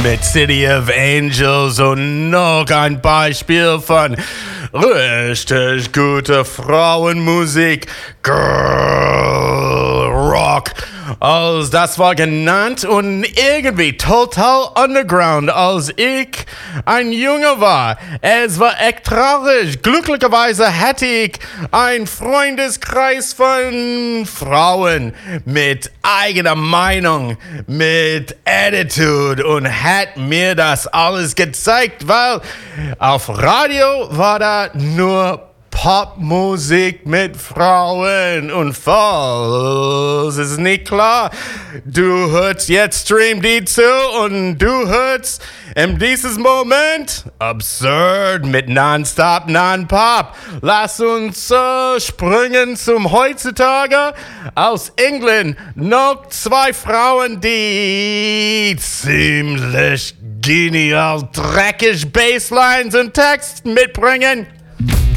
mit City of Angels und noch ein Beispiel von richtig guter Frauenmusik, Girl Rock. Als das war genannt und irgendwie total underground, als ich ein Junge war. Es war echt traurig. Glücklicherweise hatte ich einen Freundeskreis von Frauen mit eigener Meinung, mit Attitude und hat mir das alles gezeigt, weil auf Radio war da nur Popmusik mit Frauen und falls ist nicht klar, du hörst jetzt Stream D zu und du hörst in dieses Moment Absurd mit Nonstop Non-Pop. Lass uns springen zum heutzutage aus England. Noch zwei Frauen, die ziemlich genial dreckig Basslines und Text mitbringen.